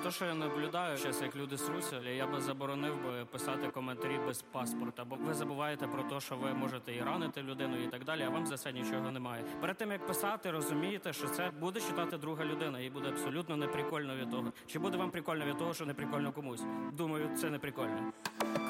те, що я наблюдаю, зараз, як люди сруться, я би заборонив би писати коментарі без паспорта, бо ви забуваєте про те, що ви можете і ранити людину і так далі, а вам за це нічого немає. Перед тим, як писати, розумієте, що це буде читати друга людина, і буде абсолютно неприкольно від того. Чи буде вам прикольно від того, що не прикольно комусь? Думаю, це не прикольно.